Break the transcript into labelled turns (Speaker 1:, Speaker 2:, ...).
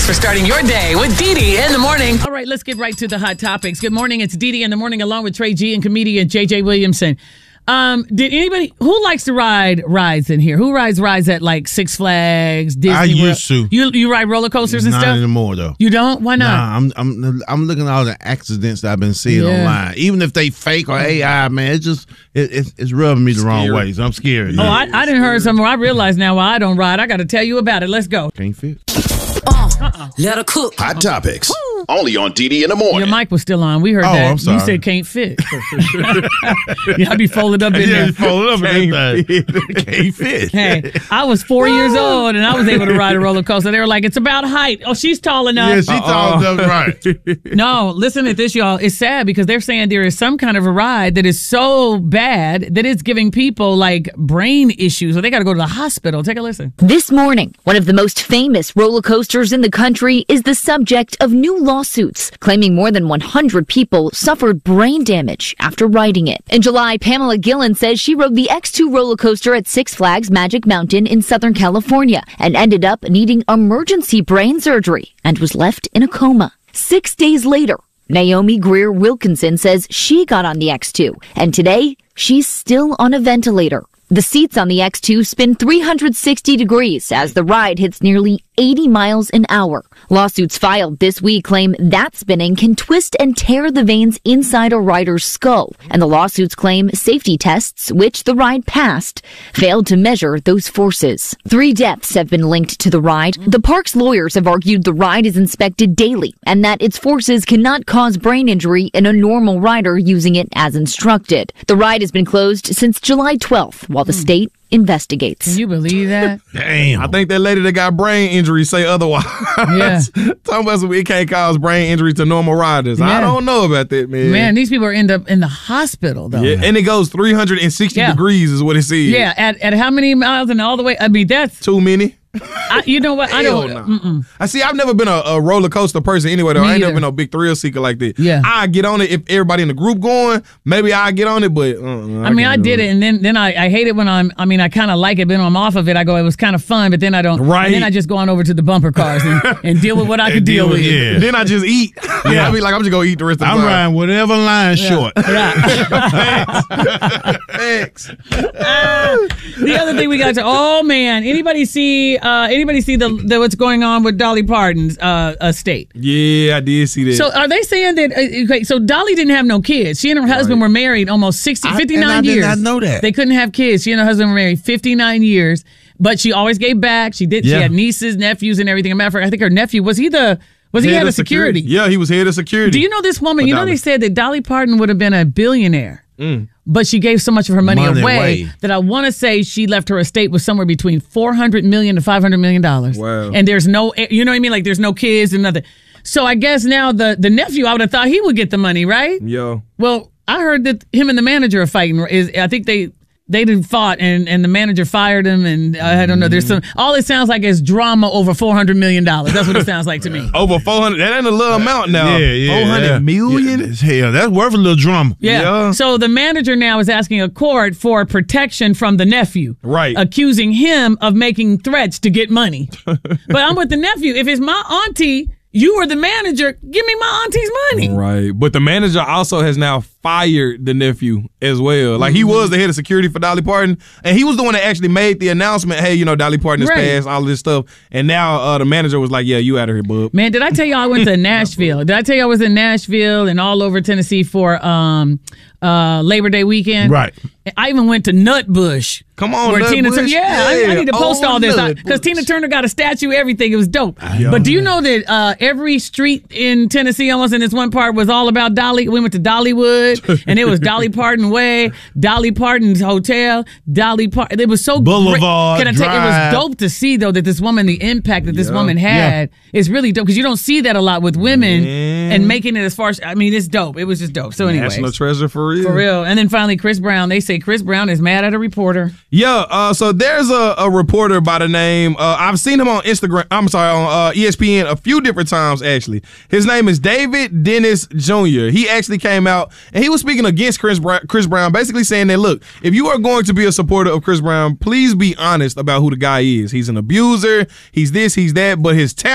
Speaker 1: for starting your day with Dee in the morning.
Speaker 2: All right, let's get right to the hot topics. Good morning. It's Dee in the morning along with Trey G and comedian JJ Williamson. Did anybody who likes to ride rides in here? Who rides at like Six Flags, Disney?
Speaker 3: I used to.
Speaker 2: You ride roller coasters and
Speaker 3: Not
Speaker 2: stuff?
Speaker 3: Not anymore though.
Speaker 2: You don't? Why not?
Speaker 3: Nah, I'm looking at all the accidents that I've been seeing online. Even if they fake or AI, man, it's rubbing me the wrong way. So I'm scared.
Speaker 2: Oh, I didn't heard something. I realize now why I don't ride. I got to tell you about it. Let's go.
Speaker 3: Can't fit.
Speaker 1: Let her cook.
Speaker 4: Hot topics. Only on Dee in the morning.
Speaker 2: Your mic was still on. We heard that.
Speaker 3: I'm sorry.
Speaker 2: You said can't fit. Yeah, I be folded up in there.
Speaker 3: Folded up in that. Can't fit.
Speaker 2: Hey, I was 4 years old and I was able to ride a roller coaster. They were like, it's about height. Oh, she's tall enough.
Speaker 3: Yeah, she's tall enough, right.
Speaker 2: No, listen to this, y'all. It's sad because they're saying there is some kind of a ride that is so bad that it's giving people like brain issues. So they got to go to the hospital. Take a listen.
Speaker 5: This morning, one of the most famous roller coasters in the country is the subject of new lawsuits, claiming more than 100 people suffered brain damage after riding it. In July, Pamela Gillen says she rode the X2 roller coaster at Six Flags Magic Mountain in Southern California and ended up needing emergency brain surgery and was left in a coma. 6 days later, Naomi Greer Wilkinson says she got on the X2, and today she's still on a ventilator. The seats on the X2 spin 360 degrees as the ride hits nearly 80 miles an hour. Lawsuits filed this week claim that spinning can twist and tear the veins inside a rider's skull. And the lawsuits claim safety tests, which the ride passed, failed to measure those forces. 3 deaths have been linked to the ride. The park's lawyers have argued the ride is inspected daily and that its forces cannot cause brain injury in a normal rider using it as instructed. The ride has been closed since July 12th while the state investigates.
Speaker 2: Can you believe that?
Speaker 3: Damn.
Speaker 6: I think that lady that got brain injury say otherwise.
Speaker 2: Yeah.
Speaker 6: Talking about it can't cause brain injury to normal riders.
Speaker 2: Yeah.
Speaker 6: I don't know about that, man.
Speaker 2: Man, these people end up in the hospital, though.
Speaker 6: Yeah, and it goes 360 degrees is what it says.
Speaker 2: Yeah, at how many miles and all the way? I mean, that's
Speaker 6: too many.
Speaker 2: You know what? I don't.
Speaker 6: Nah. I see. I've never been a roller coaster person anyway. Though
Speaker 2: Me
Speaker 6: I ain't never
Speaker 2: either.
Speaker 6: been no big thrill seeker like that.
Speaker 2: Yeah.
Speaker 6: I get on it if everybody in the group going. Maybe I get on it, but
Speaker 2: I mean, I did it, and then I hate it when I kind of like it, but when I'm off of it, I go, it was kind of fun, but then I don't.
Speaker 6: Right.
Speaker 2: And then I just go on over to the bumper cars and deal with what I can deal with.
Speaker 3: Yeah.
Speaker 6: Then I just eat. Yeah. I be like, I'm just gonna eat the rest of the
Speaker 3: I'm
Speaker 6: time.
Speaker 3: riding whatever line short.
Speaker 2: Yeah.
Speaker 6: Thanks.
Speaker 2: The other thing we got to, oh man, anybody see the what's going on with Dolly Parton's estate?
Speaker 6: Yeah, I did see that.
Speaker 2: So are they saying that, okay, so Dolly didn't have no kids. She and her husband were married almost 59 years.
Speaker 3: I did not know that.
Speaker 2: They couldn't have kids. She and her husband were married 59 years, but she always gave back. She had nieces, nephews, and everything. As a matter of fact, I think her nephew, was he head of security?
Speaker 6: Yeah, he was head of security.
Speaker 2: Do you know this woman? You know, they said that Dolly Parton would have been a billionaire. But she gave so much of her money away that I want to say she left her estate with somewhere between $400 million to $500 million.
Speaker 6: Wow.
Speaker 2: And there's no, you know what I mean? Like there's no kids and nothing. So I guess now the nephew, I would have thought he would get the money, right?
Speaker 6: Yo.
Speaker 2: Well, I heard that him and the manager are fighting. I think they didn't fought and the manager fired him, and I don't know. There's some. All it sounds like is drama over $400 million. That's what it sounds like to me.
Speaker 6: Over 400. That ain't a little amount now.
Speaker 3: Yeah.
Speaker 6: 400 million?
Speaker 3: Yeah, hell, that's worth a little drama.
Speaker 2: Yeah. So the manager now is asking a court for protection from the nephew.
Speaker 6: Right.
Speaker 2: Accusing him of making threats to get money. But I'm with the nephew. If it's my auntie, you were the manager, give me my auntie's money.
Speaker 6: Right. But the manager also has now fired the nephew as well. Like, he was the head of security for Dolly Parton, and he was the one that actually made the announcement, hey, Dolly Parton has passed, all of this stuff. And now the manager was like, yeah, you out of here, bub.
Speaker 2: Man, did I tell you I went to Nashville? Did I tell you I was in Nashville and all over Tennessee for Labor Day weekend?
Speaker 3: Right.
Speaker 2: I even went to Nutbush.
Speaker 6: Come on,
Speaker 2: where Tina
Speaker 6: Nutbush.
Speaker 2: Turner. Yeah, I need to post all this because Tina Turner got a statue, everything. It was dope. But do you know that every street in Tennessee, almost in this one part, was all about Dolly? We went to Dollywood, and it was Dolly Parton Way, Dolly Parton's Hotel, Dolly Parton. It was so
Speaker 3: Boulevard
Speaker 2: great. Can I tell you, it was dope to see though that this woman, the impact that this woman had, is really dope because you don't see that a lot with women and making it as far as it's dope. It was just dope. So anyway,
Speaker 6: National treasure for real.
Speaker 2: For real. And then finally, Chris Brown. They say Chris Brown is mad at a reporter.
Speaker 6: Yeah, so there's a reporter by the name, I've seen him on Instagram, on ESPN a few different times, actually. His name is David Dennis Jr. He actually came out, and he was speaking against Chris Brown, basically saying that, look, if you are going to be a supporter of Chris Brown, please be honest about who the guy is. He's an abuser, he's this, he's that, but his talent